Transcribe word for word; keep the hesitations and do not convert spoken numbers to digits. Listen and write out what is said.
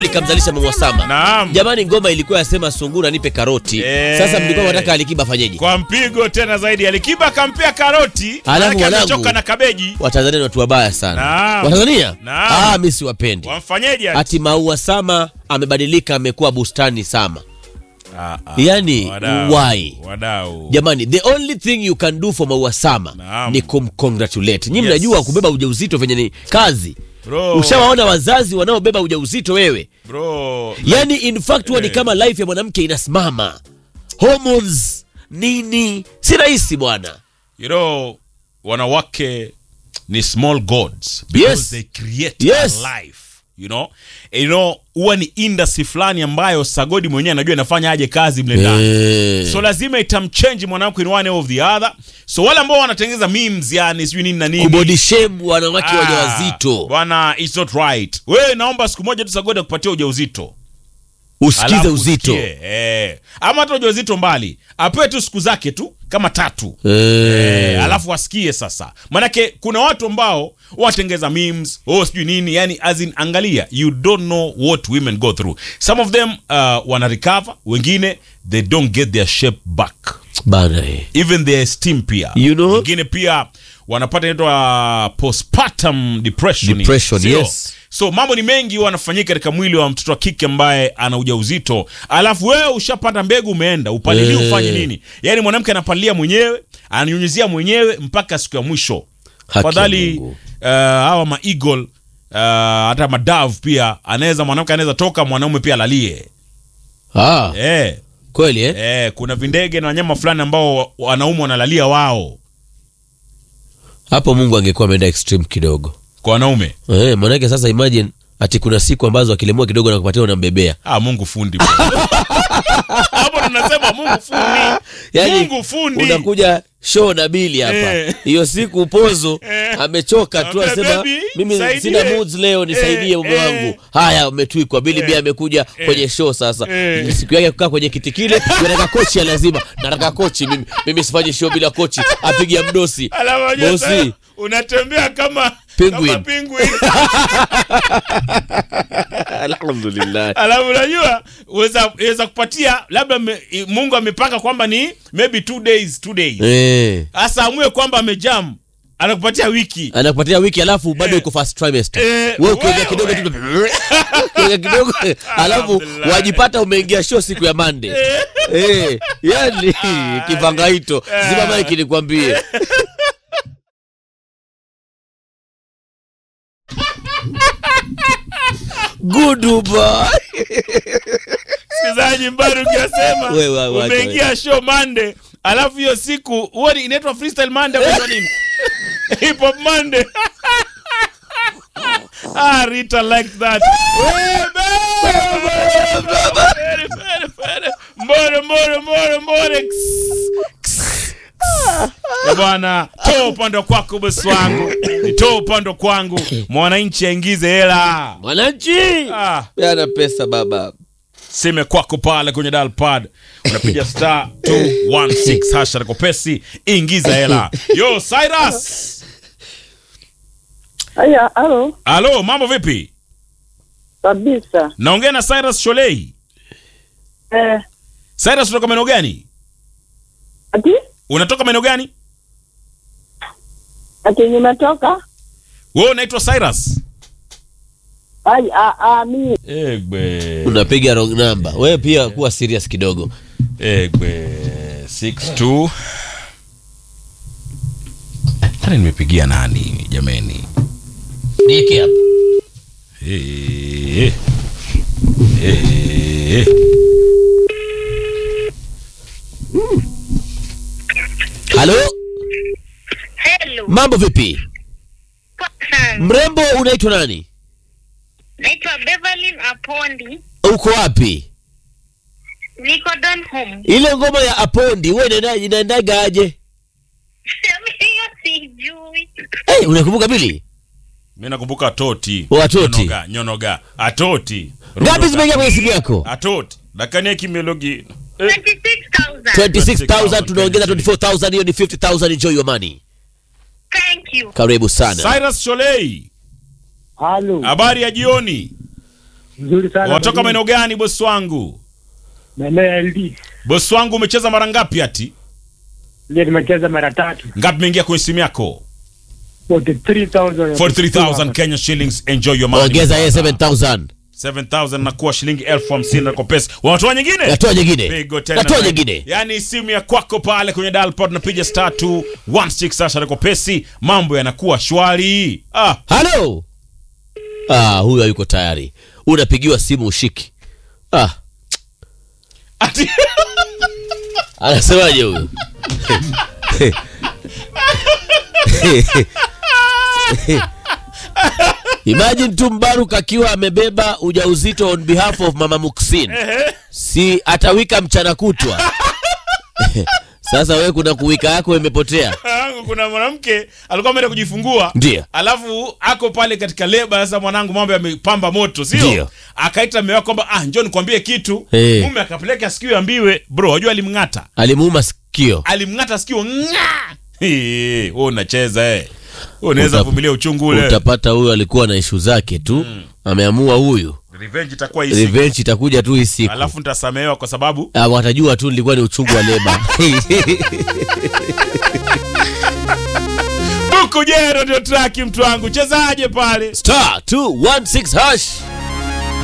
Likamzalisha Mama Sama. Naam. Jamani, ngoma ilikuwa yasema sungura nipe karoti. Eee. Sasa mlikuwa mnataka Alikiba fanyeje? Kwa mpigo tena zaidi Alikiba kampea karoti. Alafu wanangu amechoka na kabeji. Watanzania ni watu wabaya sana. Naam. Watanzania? Naam. Ah, mimi siwapendi. Wamfanyeje? Ati Maua Sama amebadilika amekuwa Bustani Sama. Ah, ah. Yani Wadau. why? Wadau. Jamani, the only thing you can do for Maua Sama Naam. ni kumcongratulate. Nyinyi Yes. mnajua kubeba ujauzito venye ni kazi. Bro. Ushawaona wazazi wanaobeba ujauzito wewe? Bro. Yani in fact huwa ni kama life ya mwanamke inasimama. Hormones nini? Si rahisi bwana. You know, wanawake ni small gods because Yes. they create Yes. a life. You know, you know, huwa ni industry fulani ambayo Sagodi mwenyewe anajua inafanya aje kazi mle ndani. Eh. So lazima itamchange mwanamke in one way of the other. So wale ambao wanatengeneza memes yani sijui nini na nini. Kubody shame wanawake Ah, wajawazito. Bwana, it's not right. Wewe naomba siku moja tu Sagodi akupatie ujauzito. Usikize Alafu uzito. usikie, eh. Ama hata ujauzito mbali. Apewe tu siku zake tu kama tatu. Eh. Eh, alafu wasikie sasa. Manake kuna watu ambao watengeza memes, oh sijui nini, yani as in angalia, you don't know what women go through. Some of them uh, wana recover, wengine they don't get their shape back. Bana eh. Even their esteem pia. You know? Wengine pia wanapata inaitwa postpartum depression. Depression, Sio? yes. So mambo ni mengi wanafanyika katika mwili wa mtoto wa kike ambaye ana ujauzito. Alafu wewe ushapata mbegu umeenda, upalilie Eh. ufanye nini? Yaani mwanamke anapalilia mwenyewe, ananyunyizia mwenyewe mpaka siku ya mwisho. Haki ya Fadhali Mungu. uh, hawa ma eagle uh, hata madove pia anaweza, mwanamke anaweza toka, mwanaume pia alalie. Ah, Eh. kweli eh? Eh, kuna vindege na wanyama fulani ambao wanaume wanalalia wao Hapo Mungu angekuwa ameenda extreme kidogo. kwa wanaume. Eh, manake sasa imagine ati kuna siku ambazo akilemua kidogo na kupatia unambebea. Ah, Mungu fundi. Hapo tunasema Mungu fundi. Yani, Mungu fundi. unakuja show na Bili hapa. Eh. Hiyo siku Pozo Eh. amechoka tu Ambe, asema baby, mimi saidie. sina moods leo nisaidie Eh, mume eh. wangu. Haya umetwikwa Bili Eh. pia amekuja kwenye show sasa. Eh. Siku yake kukaa kwenye kiti kile, nataka kochi ya lazima. Nataka kochi mimi. Mimi sifanyi show bila kochi. Apigia mdosi. Alafu Bosi. unatembea kama Penguin. kama penguin. Alhamdulillah. Alafu unajua uweza uweza kupatia labda me, Mungu amepanga kwamba ni maybe two days, two days. Eh. Asa amue kwamba amejam, anakupatia wiki. Anakupatia wiki alafu bado Eh. iko first trimester. Eh, Wewe ukiongea wewe. kidogo tu ukiongea kidogo alafu Alhamdulillah. wajipata umeingia show siku ya Monday. Eh, yani kipangaito. Zima mic nikwambie. Goodbye. Sikizaji mbari ukisema Wewe, wacha umeingia show Monday, alafu hiyo siku huwa ni- inaitwa freestyle Monday kwa nini? Hip hop Monday. Ah, Rita like that. Wewe, Very, very, very. Mbore, mbore, mbore, mbore. Eh, bwana, toa upande kwako bosi wangu. Toa upande kwangu. Mwananchi aingize hela. Mwananchi. Ah. Yana pesa baba. Sime kwako pale kwenye dial pad unapiga star two one six hash na kopesi, ingiza hela. Yo Cyrus. Aya, alo, Halo, mambo vipi? kabisa. Naongea na Cyrus Sholei. Eh, Cyrus, unatoka maeneo gani? ati? Unatoka maeneo gani? Ati nimetoka? Wewe unaitwa Cyrus? Ai, a, a, mi. Egbe. Unapiga wrong number. Wewe pia kuwa serious kidogo. Egbe. six two. Tani nimepigia nani jameni? Nieke hapa. Eh. Eh. Halo? Hello. Mambo vipi? Mrembo unaitwa nani? Naitwa Beverly Apondi. Uko wapi? Niko Donholm. Ile ngoma ya Apondi wewe inaenda inaendaga aje? Hiyo sijui. Eh, unakumbuka Bili? Mimi nakumbuka Toti. Wa Toti. Nyonoga, nyonoga. Atoti. Ngapi zimeingia kwenye simu yako? Atoti. Dakania kimelogi. twenty-six thousand. twenty-six thousand tunaongeza twenty-four thousand, hiyo ni fifty thousand. Enjoy your money. Thank you. Karibu sana. Cyrus Sholei. Halo. Habari ya jioni. Nzuri sana. Watoka maeneo gani boss wangu? Maeneo ya L D. Boss wangu umecheza mara ngapi ati? Ndio nimecheza mara tatu. Ngapi imeingia kwenye simu yako? forty-three thousand. forty-three thousand Kenya shillings. Enjoy your money. Ongeza yeye seven thousand. seven thousand na kuwa shilingi elfu hamsini na kwa pesa. Wanatoa nyingine? Natoa nyingine. Pigo tena. Natoa nyingine. Yaani simu ya kwako pale kwenye dial pad unapiga star two one six sasa na kwa pesi, mambo yanakuwa shwari. Ah, Hello. Ah, huyu hayuko tayari. Unapigiwa simu ushiki. Ah, ati anasemaje huyu? Imagine tu Mbaruk akiwa amebeba ujauzito on behalf of Mama Muksin. Si atawika mchana kutwa. Sasa wewe kuna kuwika yako imepotea. kuna mwanamke alikuwa ameenda kujifungua. Ndio. Alafu ako pale katika leba, sasa mwanangu mambo yamepamba moto, sio? Ndio. Akaita mume wake kwamba ah, njoo nikwambie kitu. Hey. Mume akapeleka sikio ambiwe, bro, unajua alimngata. Alimuuma sikio. Alimngata sikio. Nga! Eh, wewe unacheza eh. Wewe unaweza Uta- kuvumilia uchungu ule. Utapata huyu alikuwa na issue zake tu. Mm. Ameamua huyu. Revenge itakuwa hii siku. Revenge itakuja tu hii siku. Alafu nitasamehewa kwa sababu Ah, watajua tu nilikuwa ni uchungu wa leba. Buku Jero ndio track mtu wangu. Chezaje pale? Star two one six hash.